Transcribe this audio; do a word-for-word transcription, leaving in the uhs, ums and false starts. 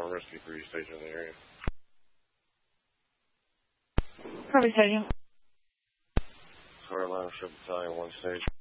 one rescue crew stationed in the area. Harvey Stadium. Carolina Ship Battalion, one stage.